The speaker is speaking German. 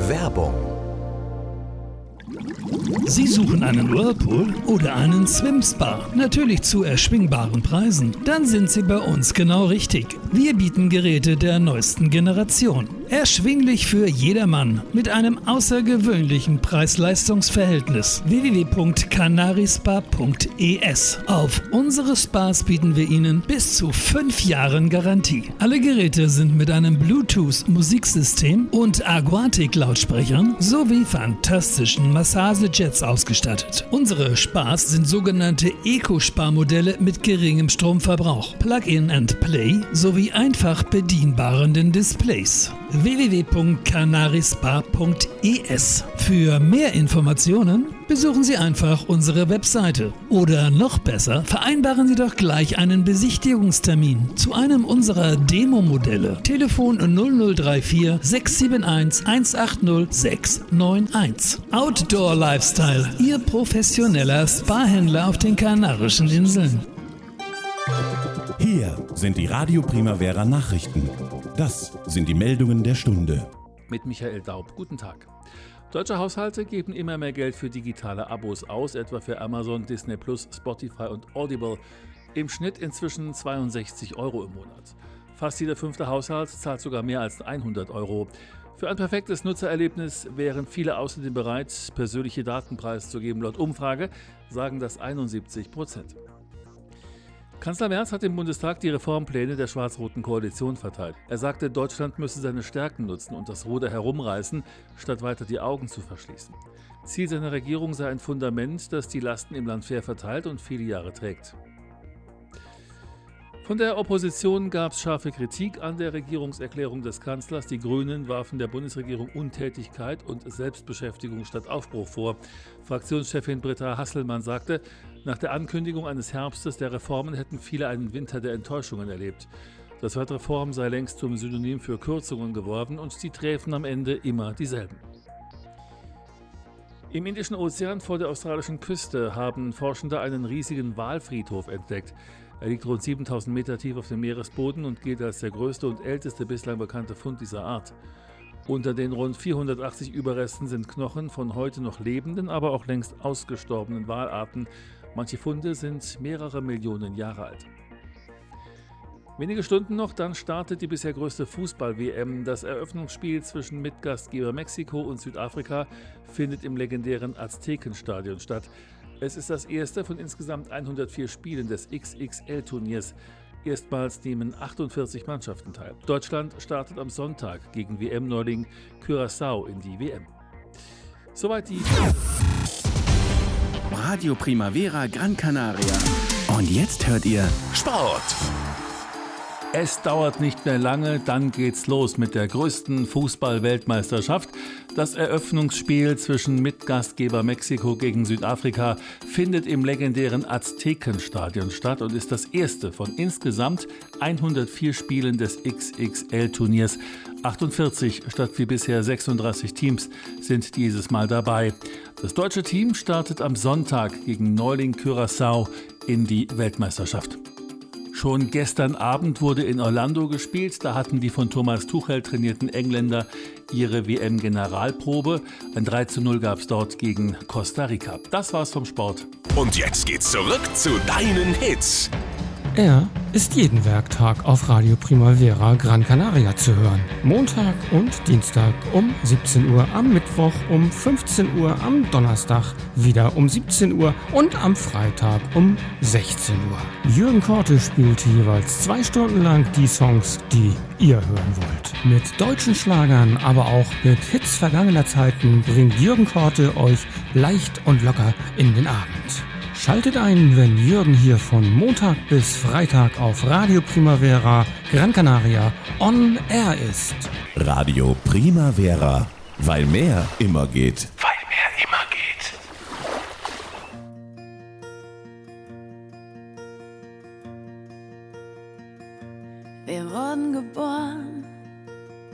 Werbung. Sie suchen einen Whirlpool oder einen Swim-Spa, natürlich zu erschwingbaren Preisen? Dann sind Sie bei uns genau richtig. Wir bieten Geräte der neuesten Generation. Erschwinglich für jedermann mit einem außergewöhnlichen Preis-Leistungs-Verhältnis. www.canarispa.es. Auf unsere Spas bieten wir Ihnen bis zu 5 Jahren Garantie. Alle Geräte sind mit einem Bluetooth-Musiksystem und Aquatic-Lautsprechern sowie fantastischen Massagejets ausgestattet. Unsere Spas sind sogenannte Eco-Spa-Modelle mit geringem Stromverbrauch, Plug-in and Play sowie einfach bedienbaren Displays. www.canarispa.es. Für mehr Informationen besuchen Sie einfach unsere Webseite. Oder noch besser, vereinbaren Sie doch gleich einen Besichtigungstermin zu einem unserer Demo-Modelle. Telefon 0034 671 180 691. Outdoor Lifestyle, Ihr professioneller Spa-Händler auf den Kanarischen Inseln. Hier sind die Radio Primavera Nachrichten. Das sind die Meldungen der Stunde. Mit Michael Daub. Guten Tag. Deutsche Haushalte geben immer mehr Geld für digitale Abos aus, etwa für Amazon, Disney+, Spotify und Audible. Im Schnitt inzwischen 62 € im Monat. Fast jeder 5. Haushalt zahlt sogar mehr als 100 €. Für ein perfektes Nutzererlebnis wären viele außerdem bereit, persönliche Daten preiszugeben. Laut Umfrage sagen das 71%. Kanzler Merz hat im Bundestag die Reformpläne der schwarz-roten Koalition verteilt. Er sagte, Deutschland müsse seine Stärken nutzen und das Ruder herumreißen, statt weiter die Augen zu verschließen. Ziel seiner Regierung sei ein Fundament, das die Lasten im Land fair verteilt und viele Jahre trägt. Von der Opposition gab es scharfe Kritik an der Regierungserklärung des Kanzlers. Die Grünen warfen der Bundesregierung Untätigkeit und Selbstbeschäftigung statt Aufbruch vor. Fraktionschefin Britta Hasselmann sagte, nach der Ankündigung eines Herbstes der Reformen hätten viele einen Winter der Enttäuschungen erlebt. Das Wort Reform sei längst zum Synonym für Kürzungen geworden und die träfen am Ende immer dieselben. Im Indischen Ozean vor der australischen Küste haben Forschende einen riesigen Walfriedhof entdeckt. Er liegt rund 7000 Meter tief auf dem Meeresboden und gilt als der größte und älteste bislang bekannte Fund dieser Art. Unter den rund 480 Überresten sind Knochen von heute noch lebenden, aber auch längst ausgestorbenen Walarten. Manche Funde sind mehrere Millionen Jahre alt. Wenige Stunden noch, dann startet die bisher größte Fußball-WM. Das Eröffnungsspiel zwischen Mitgastgeber Mexiko und Südafrika findet im legendären Aztekenstadion statt. Es ist das erste von insgesamt 104 Spielen des XXL-Turniers. Erstmals nehmen 48 Mannschaften teil. Deutschland startet am Sonntag gegen WM-Neuling Curaçao in die WM. Soweit die Radio Primavera Gran Canaria. Und jetzt hört ihr Sport. Es dauert nicht mehr lange, dann geht's los mit der größten Fußball-Weltmeisterschaft. Das Eröffnungsspiel zwischen Mitgastgeber Mexiko gegen Südafrika findet im legendären Aztekenstadion statt und ist das erste von insgesamt 104 Spielen des XXL-Turniers. 48 statt wie bisher 36 Teams sind dieses Mal dabei. Das deutsche Team startet am Sonntag gegen Neuling Curaçao in die Weltmeisterschaft. Schon gestern Abend wurde in Orlando gespielt. Da hatten die von Thomas Tuchel trainierten Engländer ihre WM-Generalprobe. Ein 3:0 gab es dort gegen Costa Rica. Das war's vom Sport. Und jetzt geht's zurück zu deinen Hits. Er ist jeden Werktag auf Radio Primavera Gran Canaria zu hören. Montag und Dienstag um 17 Uhr, am Mittwoch um 15 Uhr, am Donnerstag wieder um 17 Uhr und am Freitag um 16 Uhr. Jürgen Korte spielt jeweils 2 Stunden lang die Songs, die ihr hören wollt. Mit deutschen Schlagern, aber auch mit Hits vergangener Zeiten bringt Jürgen Korte euch leicht und locker in den Abend. Schaltet ein, wenn Jürgen hier von Montag bis Freitag auf Radio Primavera Gran Canaria on Air ist. Radio Primavera, weil mehr immer geht.